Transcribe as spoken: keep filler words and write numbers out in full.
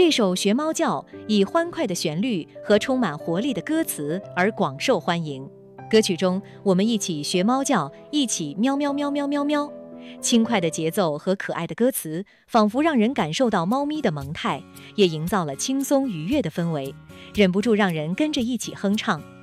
这首学猫叫以欢快的旋律和充满活力的歌词而广受欢迎。歌曲中，我们一起学猫叫，一起喵喵喵喵喵喵。轻快的节奏和可爱的歌词，仿佛让人感受到猫咪的萌态，也营造了轻松愉悦的氛围，忍不住让人跟着一起哼唱。